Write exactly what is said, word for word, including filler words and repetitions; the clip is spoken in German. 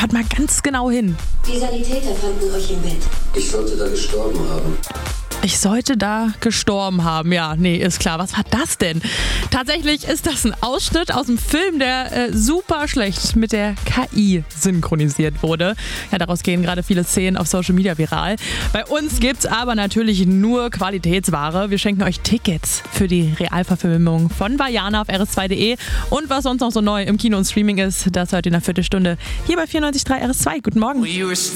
hört mal ganz genau hin. Die Sanitäter fanden euch im Bett. Ich sollte da gestorben haben. Ich sollte da gestorben haben. Ja, nee, ist klar. Was war das denn? Tatsächlich ist das ein Ausschnitt aus dem Film, der äh, super schlecht mit der K I synchronisiert wurde. Ja, daraus gehen gerade viele Szenen auf Social Media viral. Bei uns gibt's aber natürlich nur Qualitätsware. Wir schenken euch Tickets für die Realverfilmung von Vaiana auf r s zwei punkt d e. Und was sonst noch so neu im Kino und Streaming ist, das hört ihr in einer Viertelstunde hier bei vierundneunzig Komma drei R S zwei. Guten Morgen.